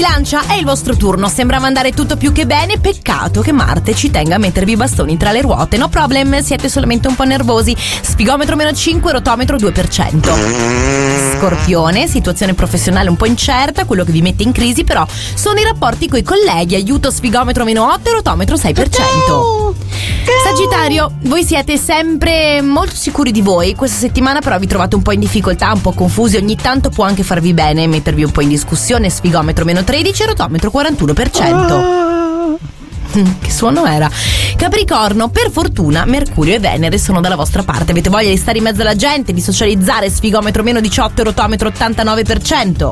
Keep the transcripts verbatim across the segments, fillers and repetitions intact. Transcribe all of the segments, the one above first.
Bilancia, è il vostro turno. Sembrava andare tutto più che bene. Peccato che Marte ci tenga a mettervi i bastoni tra le ruote. No problem, siete solamente un po' nervosi. Sfigometro meno cinque, rotometro due per cento. Scorpione, situazione professionale un po' incerta. Quello che vi mette in crisi però sono i rapporti coi colleghi. Aiuto, sfigometro meno otto, rotometro sei per cento. Sagittario, voi siete sempre molto sicuri di voi. Questa settimana però vi trovate un po' in difficoltà, un po' confusi. Ogni tanto può anche farvi bene mettervi un po' in discussione. Sfigometro meno tredici, rotometro quarantuno per cento. Che suono era? Capricorno, per fortuna Mercurio e Venere sono dalla vostra parte. Avete voglia di stare in mezzo alla gente, di socializzare. Sfigometro meno diciotto, rotometro ottantanove per cento.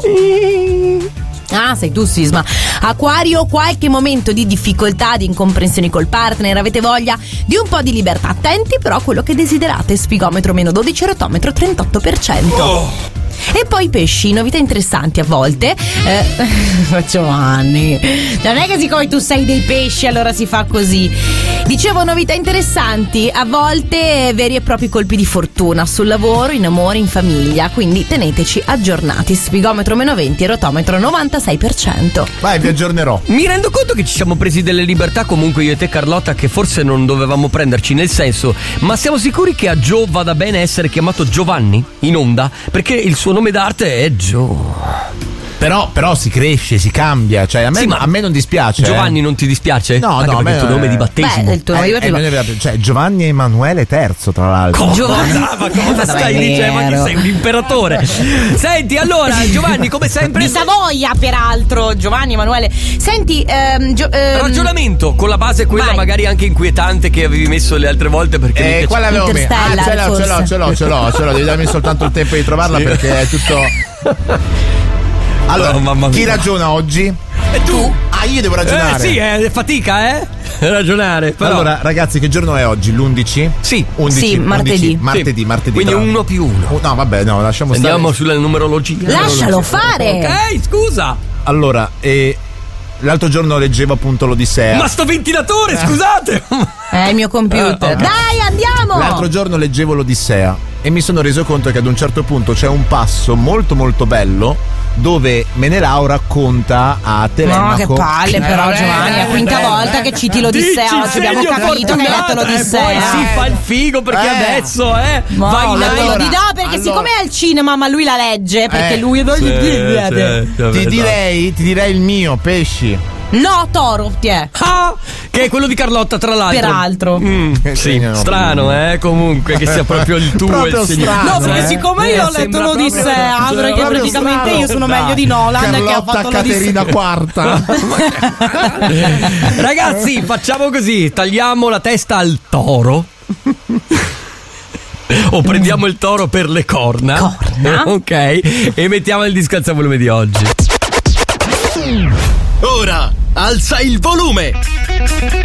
Ah, sei tu, Sisma. Acquario, qualche momento di difficoltà, di incomprensioni col partner. Avete voglia di un po' di libertà. Attenti però a quello che desiderate. Sfigometro meno dodici, rotometro trentotto per cento. Oh. E poi pesci, novità interessanti a volte. eh, Giovanni, non è che siccome tu sei dei pesci allora si fa così. Dicevo, novità interessanti a volte, veri e propri colpi di fortuna sul lavoro, in amore, in famiglia. Quindi teneteci aggiornati. Sfigometro meno venti, rotometro novantasei per cento. Vai, vi aggiornerò. Mi rendo conto che ci siamo presi delle libertà comunque io e te, Carlotta, che forse non dovevamo prenderci, nel senso, ma siamo sicuri che a Gio vada bene essere chiamato Giovanni in onda? Perché il suo nome d'arte è Gio. Però, però si cresce, si cambia. Cioè a me, sì, ma a me non dispiace. Giovanni eh. non ti dispiace? No, anche no, perché il tuo nome di battesimo. Beh, il tuo nome di battesimo. Eh, eh, cioè Giovanni Emanuele terzo, tra l'altro. Giovanni, ma cosa stai dicendo? Ma che sei un imperatore? Senti, allora, Giovanni, come sempre di Savoia, peraltro. Giovanni Emanuele. Senti, ehm, gio- ehm... ragionamento con la base quella Vai. magari anche inquietante che avevi messo le altre volte, perché eh, quale avevo messo? Ah, ce l'ho, ce l'ho, ce l'ho, ce l'ho, ce l'ho. Devi darmi soltanto il tempo di trovarla, sì. Perché è tutto. Allora, oh, chi ragiona oggi? E tu? Ah, io devo ragionare. Eh sì, è fatica, eh? Ragionare. Però. Allora, ragazzi, che giorno è oggi? L'undici? Sì. undici, sì, martedì. undici, martedì, sì. martedì. Quindi tra... uno più uno. Oh, no, vabbè, no, lasciamo stare. Andiamo sulla numerologia. Lascialo fare. Ok, scusa. Allora, e l'altro giorno leggevo appunto l'Odissea. Ma sto ventilatore, eh. scusate! È il mio computer. Uh, okay. Dai, andiamo! L'altro giorno leggevo l'Odissea e mi sono reso conto che ad un certo punto c'è un passo molto molto bello dove Menelao racconta a Telemaco. No, che palle però, eh, Giovanni, è la quinta eh, volta eh, che citi l'Odissea. Oggi abbiamo capito che hai letto l'Odissea. E poi si fa il figo perché eh. adesso, eh, no, vai là. Allora, di no, perché allora, siccome è al cinema, ma lui la legge, perché eh, lui non gli chiede. Ti direi, ti direi il mio, pesci. No, toro, ti è. Ah, che è quello di Carlotta, tra l'altro. Peraltro. Mm, sì, no, strano, eh, comunque, che sia proprio il tuo proprio il strano. No, perché eh? siccome io ho letto l'Odissea, perché praticamente io sono meglio di Nolan, Carlotta, che ha fatto Caterina quarta. Ragazzi, facciamo così, tagliamo la testa al toro. O prendiamo il toro per le corna. Corna? Ok. E mettiamo il disco alza volume di oggi. Ora alza il volume.